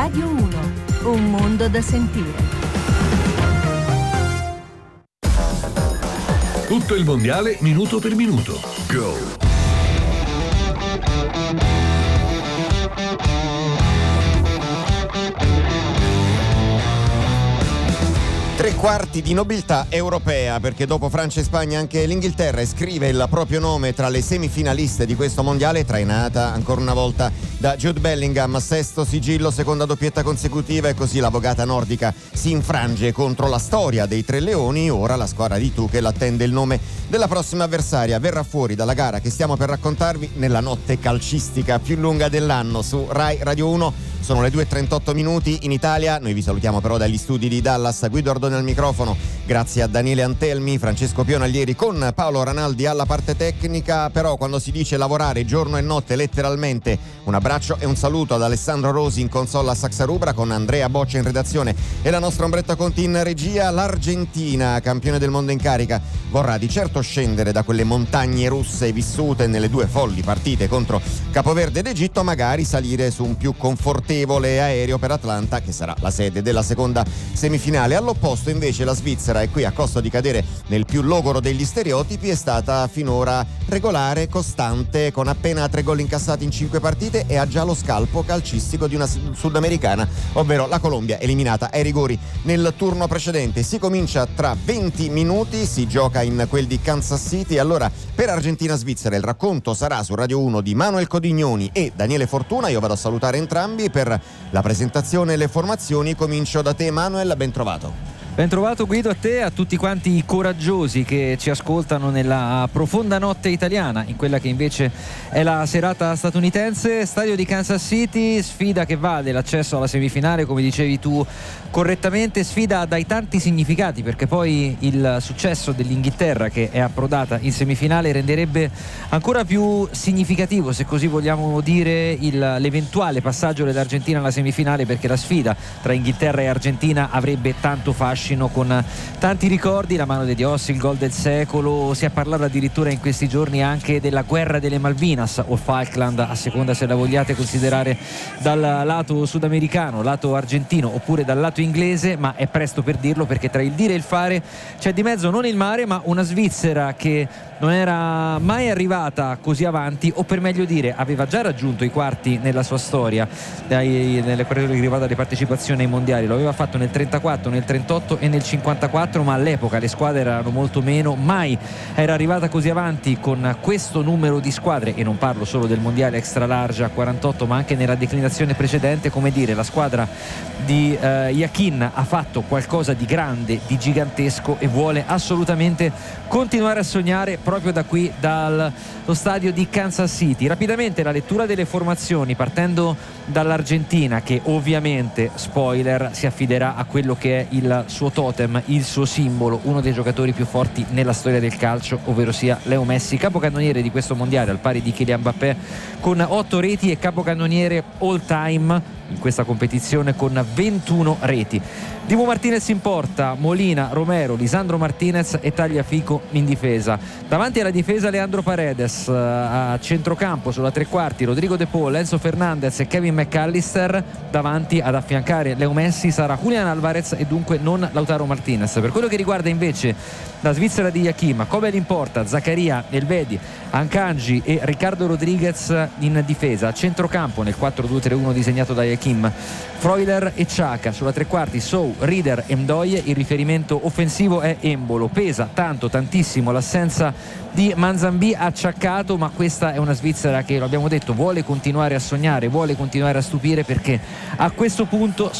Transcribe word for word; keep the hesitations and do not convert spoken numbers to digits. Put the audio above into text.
Radio uno, un mondo da sentire. Tutto il mondiale minuto per minuto. Go! Tre quarti di nobiltà europea, perché dopo Francia e Spagna anche l'Inghilterra iscrive il proprio nome tra le semifinaliste di questo mondiale, trainata ancora una volta da Jude Bellingham, sesto sigillo, seconda doppietta consecutiva, e così l'avvocata nordica si infrange contro la storia dei Tre Leoni. Ora la squadra di Tuchel attende il nome della prossima avversaria. Verrà fuori dalla gara che stiamo per raccontarvi nella notte calcistica più lunga dell'anno su Rai Radio uno. Sono le due e trentotto minuti in Italia. Noi vi salutiamo però dagli studi di Dallas. Guido Ardone al microfono, grazie a Daniele Antelmi, Francesco Pionaglieri con Paolo Ranaldi alla parte tecnica. Però quando si dice lavorare giorno e notte letteralmente, un abbraccio e un saluto ad Alessandro Rosi in console a Saxa Rubra, con Andrea Boccia in redazione e la nostra Ombretta Conti in regia. L'Argentina, campione del mondo in carica, vorrà di certo scendere da quelle montagne russe vissute nelle due folli partite contro Capoverde ed Egitto, magari salire su un più confortevole aereo per Atlanta, che sarà la sede della seconda semifinale. All'opposto invece la Svizzera, e qui a costo di cadere nel più logoro degli stereotipi, è stata finora regolare, costante, con appena tre gol incassati in cinque partite, e ha già lo scalpo calcistico di una sudamericana, ovvero la Colombia, eliminata ai rigori nel turno precedente. Si comincia tra venti minuti, si gioca in quel di Kansas City. Allora, per Argentina-Svizzera il racconto sarà su Radio uno di Manuel Codignoni e Daniele Fortuna. Io vado a salutare entrambi. Per la presentazione e le formazioni comincio da te, Manuel, ben trovato. Ben trovato Guido, a te, a tutti quanti i coraggiosi che ci ascoltano nella profonda notte italiana, in quella che invece è la serata statunitense. Stadio di Kansas City, sfida che vale l'accesso alla semifinale, come dicevi tu correttamente, sfida dai tanti significati, perché poi il successo dell'Inghilterra, che è approdata in semifinale, renderebbe ancora più significativo, se così vogliamo dire, il, l'eventuale passaggio dell'Argentina alla semifinale, perché la sfida tra Inghilterra e Argentina avrebbe tanto fascino, con tanti ricordi, la mano di Dios, il gol del secolo. Si è parlato addirittura in questi giorni anche della guerra delle Malvinas o Falkland, a seconda se la vogliate considerare dal lato sudamericano, lato argentino, oppure dal lato inglese, ma è presto per dirlo, perché tra il dire e il fare c'è di mezzo non il mare, ma una Svizzera che non era mai arrivata così avanti, o per meglio dire aveva già raggiunto i quarti nella sua storia, dai, nelle quelle riguarda le partecipazioni ai mondiali. Lo aveva fatto nel trentaquattro, nel trentotto e nel cinquantaquattro, ma all'epoca le squadre erano molto meno. Mai era arrivata così avanti con questo numero di squadre, e non parlo solo del mondiale extra large a quarantotto, ma anche nella declinazione precedente. Come dire, la squadra di eh, Yakin ha fatto qualcosa di grande, di gigantesco, e vuole assolutamente continuare a sognare proprio da qui, dallo stadio di Kansas City. Rapidamente la lettura delle formazioni, partendo dall'Argentina, che ovviamente, spoiler, si affiderà a quello che è il suo totem, il suo simbolo, uno dei giocatori più forti nella storia del calcio, ovvero sia Leo Messi, capocannoniere di questo mondiale al pari di Kylian Mbappé con otto reti, e capocannoniere all time in questa competizione con ventuno reti. Dibu Martinez in porta, Molina, Romero, Lisandro Martinez e Tagliafico in difesa. Davanti alla difesa Leandro Paredes, a centrocampo sulla tre quarti Rodrigo De Paul, Enzo Fernandez e Kevin McAllister. Davanti ad affiancare Leo Messi sarà Julian Alvarez e dunque non Lautaro Martinez. Per quello che riguarda invece la Svizzera di Yakin, Kobel in porta, Zaccaria, Elvedi, Akanji e Riccardo Rodriguez in difesa. A centrocampo nel quattro due tre uno disegnato da Yakin, Freuler e Xhaka. Sulla tre quarti Sow, Rieder e Mdoye. Il riferimento offensivo è Embolo. Pesa tanto, tantissimo l'assenza di Manzambi acciaccato, ma questa è una Svizzera che, lo abbiamo detto, vuole continuare a sognare, vuole continuare a stupire, perché a questo punto